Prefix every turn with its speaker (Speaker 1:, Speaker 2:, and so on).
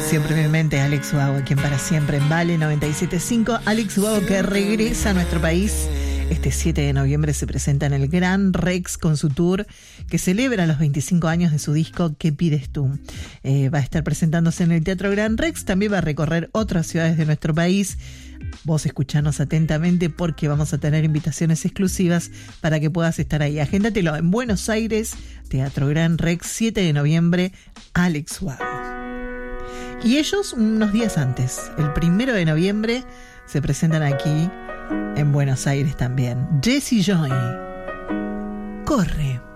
Speaker 1: Siempre en mi mente, Alex Ubago, quien para siempre en Vale 97.5. Alex Ubago, que regresa a nuestro país. Este 7 de noviembre se presenta en el Gran Rex con su tour que celebra los 25 años de su disco ¿Qué pides tú? Va a estar presentándose en el Teatro Gran Rex. También va a recorrer otras ciudades de nuestro país. Vos escuchanos atentamente porque vamos a tener invitaciones exclusivas para que puedas estar ahí. Agéndatelo en Buenos Aires, Teatro Gran Rex, 7 de noviembre, Alex Ubago. Y ellos unos días antes, el 1 de noviembre, se presentan aquí en Buenos Aires también. Jesse Joy. Corre.